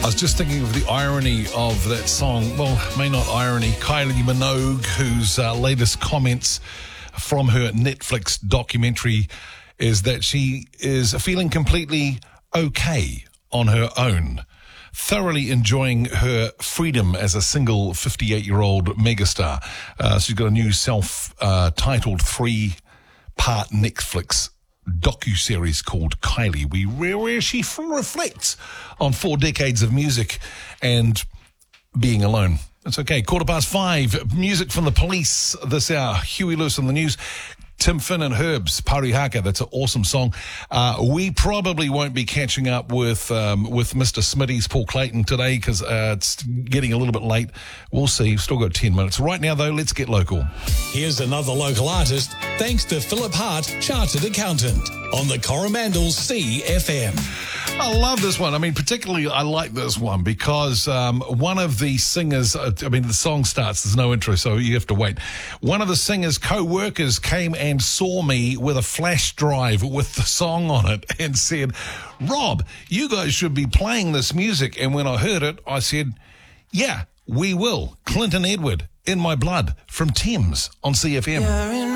I was just thinking of the irony of that song. Well, may not irony. Kylie Minogue, whose latest comments from her Netflix documentary is that she is feeling completely okay on her own, thoroughly enjoying her freedom as a single 58-year-old megastar. She's got a new self-titled 3-part Netflix docu-series called Kylie, where she reflects on 4 decades of music and being alone. It's okay. 5:15. Music from the Police this hour. Huey Lewis on the news. Tim Finn and Herbs, Parihaka. That's an awesome song. We probably won't be catching up with Mr. Smitty's Paul Clayton today because it's getting a little bit late. We'll see. We've still got 10 minutes. Right now, though, let's get local. Here's another local artist, thanks to Philip Hart, Chartered Accountant, on the Coromandel CFM. I love this one. I mean, particularly I like this one because one of the singers, the song starts, there's no intro, so you have to wait. One of the singers' co-workers came and saw me with a flash drive with the song on it and said, "Rob, you guys should be playing this music." And when I heard it, I said, "Yeah, we will." Clinton Edward, In My Blood, from Thames on CFM.